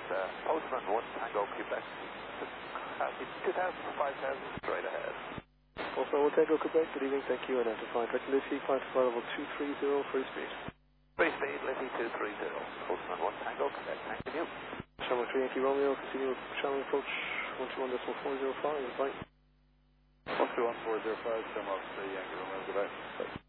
Postman 1 Tango Quebec. 2,000 to 5,000 straight ahead. Postman 1 Tango Quebec, good evening, thank you. Identify correct Liffey, climb to flight level 230, free speed. Free speed, Liffey 230. Postman 1 Tango Quebec, thank you. Channel 3 Yankee Romeo, continue with channel approach 121.405, bye. 121.405, Channel 3 Yankee Romeo, goodbye.